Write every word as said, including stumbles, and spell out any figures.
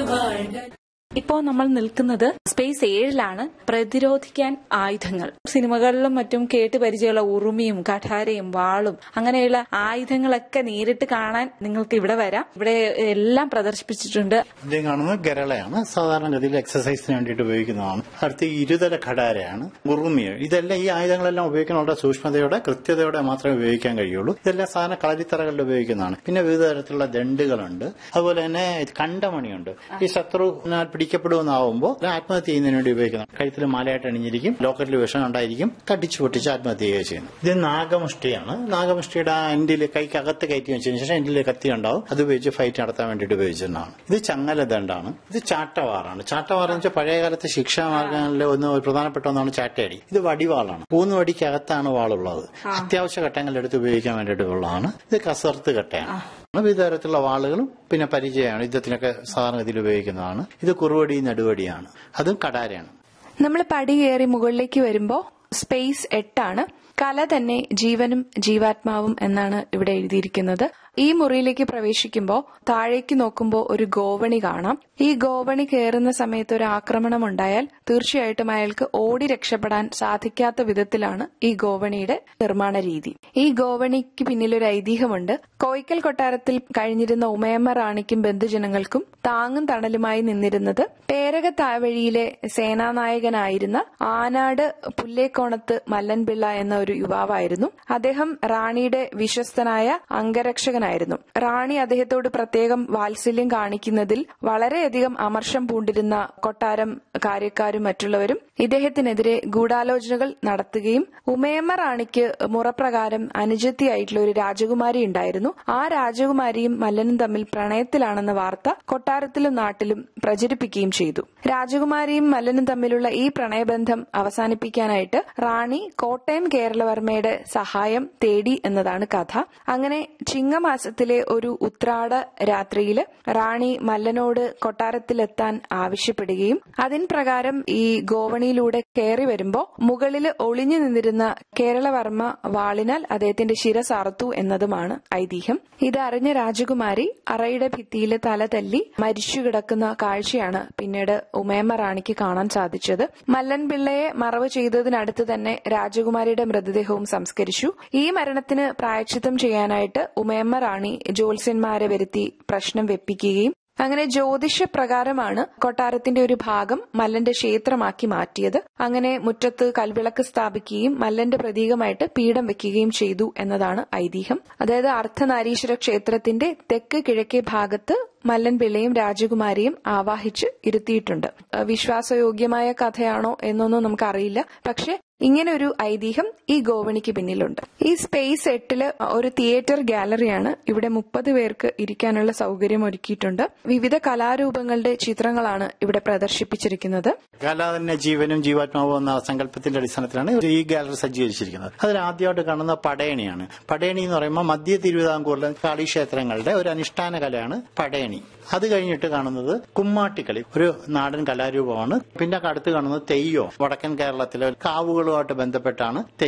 ഇപ്പോൾ നമ്മൾ നിൽക്കുന്നത് സ്പേസ് ഏഴിലാണ്. പ്രതിരോധിക്കാൻ ആയുധങ്ങൾ. സിനിമകളിലും മറ്റും കേട്ട് പരിചയമുള്ള ഉറുമിയും കഠാരയും വാളും അങ്ങനെയുള്ള ആയുധങ്ങളൊക്കെ നേരിട്ട് കാണാൻ നിങ്ങൾക്ക് ഇവിടെ വരാം. ഇവിടെ എല്ലാം പ്രദർശിപ്പിച്ചിട്ടുണ്ട്. ഇദ്ദേഹം കാണുന്നത് ഗരളയാണ്. സാധാരണഗതിയിൽ എക്സസൈസിന് വേണ്ടിയിട്ട് ഉപയോഗിക്കുന്നതാണ്. അടുത്ത് ഇരുതല ഖടാരയാണ്. ഉറുമി. ഇതെല്ലാം ഈ ആയുധങ്ങളെല്ലാം ഉപയോഗിക്കുന്ന വളരെ സൂക്ഷ്മതയോടെ കൃത്യതയോടെ മാത്രമേ ഉപയോഗിക്കാൻ കഴിയുള്ളൂ. ഇതെല്ലാം സാധാരണ കളരിത്തറകളിൽ ഉപയോഗിക്കുന്നതാണ്. പിന്നെ വിവിധ തരത്തിലുള്ള ദണ്ഡുകളുണ്ട്. അതുപോലെ തന്നെ കണ്ടമണിയുണ്ട്. ഈ ശത്രു പിടിക്കപ്പെടുമെന്നാവുമ്പോൾ ആത്മഹത്യ ചെയ്യുന്നതിന് വേണ്ടി ഉപയോഗിക്കുന്നത്. കഴുത്തിൽ മാലയായിട്ട് അണിഞ്ഞിരിക്കും, ലോക്കറ്റിൽ വിഷം ഉണ്ടായിരിക്കും, കടിച്ചു പൊട്ടിച്ച് ആത്മഹത്യ ചെയ്യുക ചെയ്യുന്നു. ഇത് നാഗമുഷ്ടിയാണ്. നാഗമുഷ്ടിയുടെ എൻഡിൽ കൈക്കകത്ത് കയറ്റി വെച്ചതിന് ശേഷം എൻഡിൽ കത്തി ഉണ്ടാവും. അത് ഉപയോഗിച്ച് ഫൈറ്റ് നടത്താൻ വേണ്ടിയിട്ട് ഉപയോഗിച്ചിട്ടുണ്ടാണ്. ഇത് ചങ്ങലദണ്ഡാണ്. ഇത് ചാട്ടവാറാണ്. ചാട്ടവാർ എന്ന് വെച്ചാൽ പഴയകാലത്ത് ശിക്ഷാമാർഗങ്ങളിലെ ഒന്ന് പ്രധാനപ്പെട്ട ഒന്നാണ് ചാട്ടയടി. ഇത് വടിവാളാണ്. മൂന്ന് വടിക്കകത്താണ് വാളുള്ളത്. അത്യാവശ്യ ഘട്ടങ്ങളിൽ എടുത്ത് ഉപയോഗിക്കാൻ വേണ്ടിയിട്ടുള്ളതാണ്. ഇത് കസർത്ത് കട്ടയാണ്. വിവിധ തരത്തിലുള്ള വാളുകളും പിന്നെ പരിചയമാണ്. യുദ്ധത്തിനൊക്കെ സാധാരണഗതിയിൽ ഉപയോഗിക്കുന്നതാണ്. ഇത് കുറുവടി നടുവടിയാണ്. അതും കടാരയാണ്. നമ്മൾ പടി കയറി മുകളിലേക്ക് വരുമ്പോ സ്പേസ് എട്ടാണ്. കല തന്നെ ജീവനും ജീവാത്മാവും എന്നാണ് ഇവിടെ എഴുതിയിരിക്കുന്നത്. ഈ മുറിയിലേക്ക് പ്രവേശിക്കുമ്പോൾ താഴേക്ക് നോക്കുമ്പോൾ ഒരു ഗോവണി കാണാം. ഈ ഗോവണി കയറുന്ന സമയത്ത് ഒരു ആക്രമണം ഉണ്ടായാൽ തീർച്ചയായിട്ടും അയാൾക്ക് ഓടി രക്ഷപ്പെടാൻ സാധിക്കാത്ത വിധത്തിലാണ് ഈ ഗോവണിയുടെ നിർമ്മാണ രീതി. ഈ ഗോവണിക്ക് പിന്നിലൊരു ഐതിഹ്യമുണ്ട്. കോയിക്കൽ കൊട്ടാരത്തിൽ കഴിഞ്ഞിരുന്ന ഉമയമ്മ റാണിക്കും ബന്ധുജനങ്ങൾക്കും താങ്ങും തണലുമായി നിന്നിരുന്നത് പേരക താവഴിയിലെ സേനാനായകനായിരുന്ന ആനാട് പുല്ലേക്കോണത്ത് മല്ലൻപിള്ള എന്ന ഒരു യുവാവായിരുന്നു. അദ്ദേഹം റാണിയുടെ വിശ്വസ്തനായ അംഗരക്ഷകനായിരുന്നു. റാണി അദ്ദേഹത്തോട് പ്രത്യേകം വാത്സല്യം കാണിക്കുന്നതിൽ വളരെയധികം അമർഷം പൂണ്ടിരുന്ന കൊട്ടാരം കാര്യക്കാരും മറ്റുള്ളവരും ഇദ്ദേഹത്തിനെതിരെ ഗൂഢാലോചനകൾ നടത്തുകയും ഉമയമ്മ റാണിക്ക് മുറപ്രകാരം അനുജത്തിയായിട്ടുള്ള ഒരു രാജകുമാരി ഉണ്ടായിരുന്നു. ആ രാജകുമാരിയും മല്ലനും തമ്മിൽ പ്രണയത്തിലാണെന്ന വാർത്ത കൊട്ടാരത്തിലും നാട്ടിലും പ്രചരിപ്പിക്കുകയും ചെയ്തു. രാജകുമാരിയും മല്ലനും തമ്മിലുള്ള ഈ പ്രണയബന്ധം അവസാനിപ്പിക്കാനായിട്ട് റാണി കോട്ടയം കേരളവർമ്മയുടെ സഹായം തേടി എന്നതാണ് കഥ. അങ്ങനെ ചിങ്ങമാസത്തിലെ ഒരു ഉത്രാട രാത്രിയില് റാണി മല്ലനോട് കൊട്ടാരത്തിലെത്താൻ ആവശ്യപ്പെടുകയും അതിൻ പ്രകാരം ഈ ഗോവണിയിലൂടെ കയറി വരുമ്പോ മുകളില് ഒളിഞ്ഞു നിന്നിരുന്ന കേരളവർമ്മ വാളിനാൽ അദ്ദേഹത്തിന്റെ ശിരസ് അറുത്തു എന്നതുമാണ് ഐതിഹ്യം. ഇതറിഞ്ഞ രാജകുമാരി അറയുടെ ഭിത്തിയിൽ തല തല്ലി മരിച്ചു കിടക്കുന്ന കാഴ്ചയാണ് പിന്നീട് ഉമയമ്മ റാണിക്ക് കാണാൻ സാധിച്ചത്. മല്ലൻ പിള്ളയെ മറവ് ചെയ്തതിനടുത്ത് തന്നെ രാജകുമാരിയുടെ മൃതദേഹവും സംസ്കരിച്ചു. ഈ മരണത്തിന് പ്രായശ്ചിത്തം ചെയ്യാനായിട്ട് ഉമയമ്മ റാണി ജ്യോത്സ്യന്മാരെ വരുത്തി പ്രശ്നം വെപ്പിക്കുകയും അങ്ങനെ ജ്യോതിഷ പ്രകാരമാണ് കൊട്ടാരത്തിന്റെ ഒരു ഭാഗം മല്ലന്റെ ക്ഷേത്രമാക്കി മാറ്റിയത്. അങ്ങനെ മുറ്റത്ത് കൽവിളക്ക് സ്ഥാപിക്കുകയും മല്ലന്റെ പ്രതീകമായിട്ട് പീഠം വെക്കുകയും ചെയ്തു എന്നതാണ് ഐതിഹ്യം. അതായത് അർദ്ധനാരീശ്വര ക്ഷേത്രത്തിന്റെ തെക്ക് കിഴക്കേ ഭാഗത്ത് മല്ലൻ പിള്ളയും രാജകുമാരിയും ആവാഹിച്ച് ഇരുത്തിയിട്ടുണ്ട്. വിശ്വാസയോഗ്യമായ കഥയാണോ എന്നൊന്നും നമുക്കറിയില്ല. പക്ഷെ ഇങ്ങനെ ഒരു ഐതിഹ്യം ഈ ഗോവണിക്ക് പിന്നിലുണ്ട്. ഈ സ്പേസ് എട്ടില് ഒരു തിയേറ്റർ ഗാലറിയാണ്. ഇവിടെ മുപ്പത് പേർക്ക് ഇരിക്കാനുള്ള സൗകര്യം ഒരുക്കിയിട്ടുണ്ട്. വിവിധ കലാരൂപങ്ങളുടെ ചിത്രങ്ങളാണ് ഇവിടെ പ്രദർശിപ്പിച്ചിരിക്കുന്നത്. കല തന്നെ ജീവനും ജീവാത്മാവും എന്ന സങ്കല്പത്തിന്റെ അടിസ്ഥാനത്തിലാണ് ഈ ഗാലറി സജ്ജീകരിച്ചിരിക്കുന്നത്. അതിൽ ആദ്യമായിട്ട് കാണുന്ന പടയണിയാണ്. പടയണി എന്ന് പറയുമ്പോൾ മധ്യ തിരുവിതാംകൂറിലെ കാളിക്ഷേത്രങ്ങളുടെ ഒരു അനുഷ്ഠാന കലയാണ് പടയണി. അത് കഴിഞ്ഞിട്ട് കാണുന്നത് കുമ്മാട്ടിക്കളി, ഒരു നാടൻ കലാരൂപമാണ്. പിന്നെ അടുത്ത് കാണുന്നത് തെയ്യോ. വടക്കൻ കേരളത്തിലെ കാവുകളുമായിട്ട് ബന്ധപ്പെട്ടാണ്